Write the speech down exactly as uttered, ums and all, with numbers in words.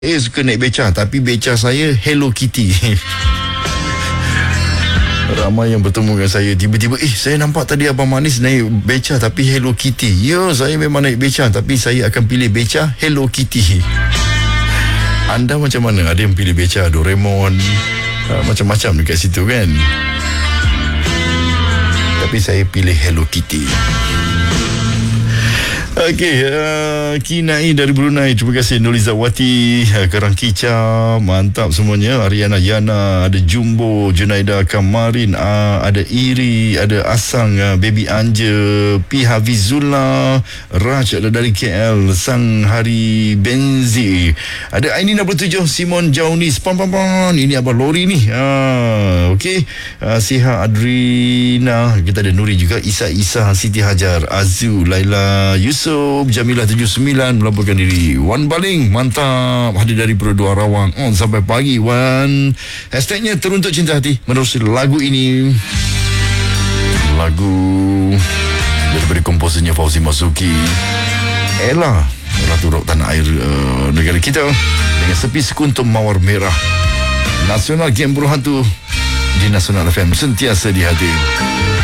Eh suka naik beca, tapi beca saya Hello Kitty. Ramai yang bertemu dengan saya, tiba-tiba eh saya nampak tadi Abang Manis naik beca tapi Hello Kitty. Ya, saya memang naik beca, tapi saya akan pilih beca Hello Kitty. Anda macam mana? Ada yang pilih beca Doraemon, uh, macam-macam dekat situ kan. Tapi saya pilih Hello Kitty. Okey, uh, Kinai dari Brunei, terima kasih. Nolizawati, uh, Kerang Kicap, mantap semuanya. Ariana Yana, ada Jumbo, Junaida Kamarin, uh, ada Iri, ada Asang, uh, Baby Anja, P. Hafizullah, Raj ada dari K L, Sang Hari Benzi, ada Aini enam puluh tujuh, Simon Jaunis, pam pam pam. Ini Abang Lori ni. Uh, Okey, uh, Siha Adrina, kita ada Nuri juga, Isa Isa, Siti Hajar, Azu, Laila, Yusuf, Jamilah tujuh puluh sembilan melaporkan diri. Wan Baling, mantap, hadir dari Perdua Rawang. On sampai pagi Wan. Hashtagnya Teruntuk Cinta Hati menerusi lagu ini. Lagu daripada komposernya Fauzi Masuki, Ella, Ratu Rock tanah air uh, negara kita, dengan Sepi Sekuntum Mawar Merah. Nasional Game Buruh Hantu di Nasional F M, sentiasa di hati.